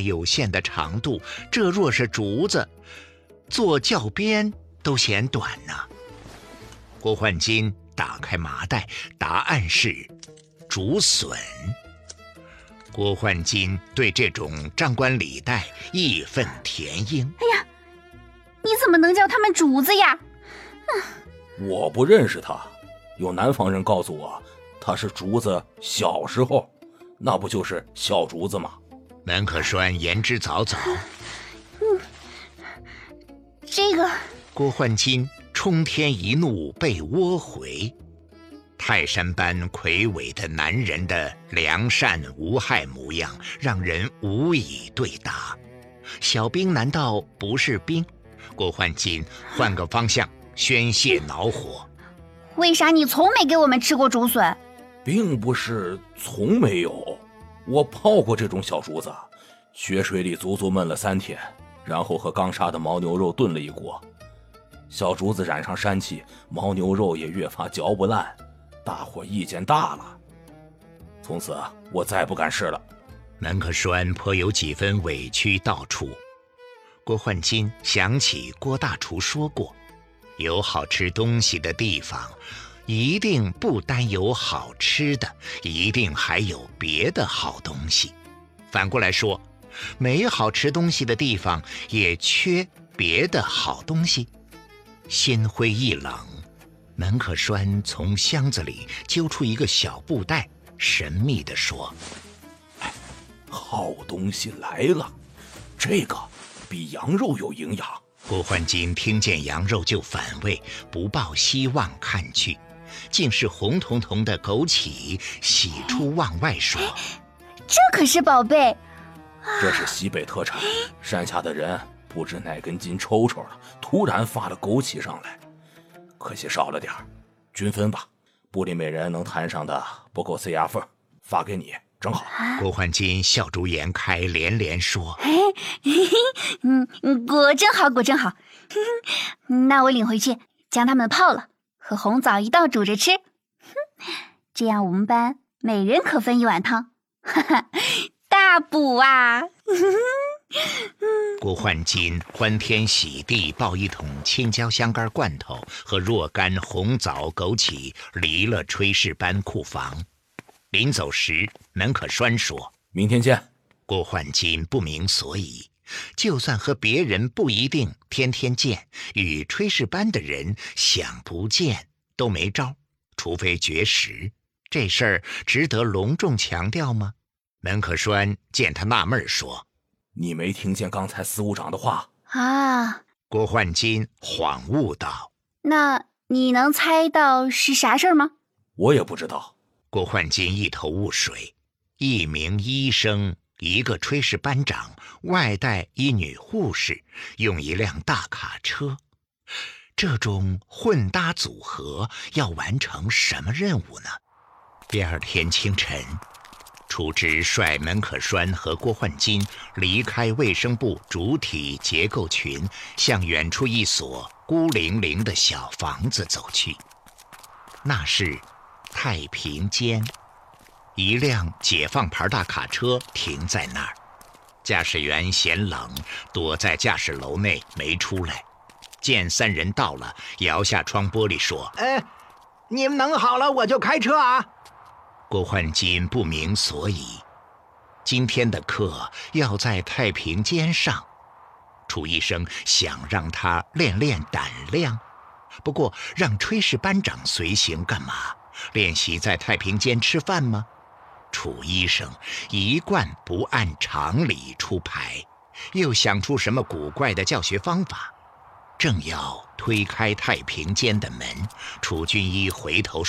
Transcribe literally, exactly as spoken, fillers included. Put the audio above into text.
有限的长度，这若是竹子，做教鞭都嫌短呢。郭焕金打开麻袋，答案是竹笋。郭焕金对这种张冠李戴义愤填膺。 哎呀，你怎么能叫他们竹子呀？ 我不认识他，有南方人告诉我他是竹子小时候，那不就是小竹子吗？ 门可栓言之凿凿。 嗯，这个郭焕金冲天一怒被窝回。泰山般魁伟的男人的良善无害模样，让人无以对答。小兵难道不是兵？郭焕金换个方向宣泄恼火。 为啥你从没给我们吃过竹笋？ 并不是从没有，我泡过这种小竹子，血水里足足焖了三天，然后和刚杀的牦牛肉炖了一锅。小竹子染上膻气，牦牛肉也越发嚼不烂，大伙意见大了。从此我再不敢试了。 门可栓颇有几分委屈道出。郭焕金想起郭大厨说过，有好吃东西的地方，一定不单有好吃的，一定还有别的好东西。反过来说，没好吃东西的地方，也缺别的好东西。心灰意冷，门可栓从箱子里揪出一个小布袋，神秘地说： 哎，好东西来了，这个比羊肉有营养。 郭焕金听见羊肉就反胃，不抱希望看去，竟是红彤彤的枸杞，喜出望外说： 这可是宝贝， 这是西北特产，山下的人不知哪根筋抽抽了，突然发了枸杞上来，可惜少了点儿，均分吧。部里每人能摊上的不够塞牙缝，发给你正好。 郭焕金笑逐颜开，连连说： 嗯，果真好，果真好。那我领回去，将它们泡了，和红枣一道煮着吃。这样我们班每人可分一碗汤，哈哈，大补啊！ 郭焕金欢天喜地抱一桶青椒香干罐头和若干红枣枸杞离了炊事班库房。临走时，门可栓说： 明天见。 郭焕金不明所以，就算和别人不一定天天见，与炊事班的人想不见都没招，除非绝食。这事儿值得隆重强调吗？门可栓见他纳闷说： 你没听见刚才司务长的话啊？ 郭焕金恍悟道： 那你能猜到是啥事儿吗？ 我也不知道。 郭焕金一头雾水，一名医生，一个炊事班长，外带一女护士，用一辆大卡车，这种混搭组合要完成什么任务呢？第二天清晨，厨师率门可栓和郭焕金离开卫生部主体结构群，向远处一所孤零零的小房子走去。那是太平间，一辆解放牌大卡车停在那儿，驾驶员嫌冷，躲在驾驶楼内没出来。见三人到了，摇下窗玻璃说： 哎，你们弄好了我就开车啊。 郭焕金不明所以，今天的课要在太平间上，楚医生想让他练练胆量，不过让炊事班长随行干嘛？练习在太平间吃饭吗？楚医生一贯不按常理出牌，又想出什么古怪的教学方法？正要推开太平间的门，楚军医回头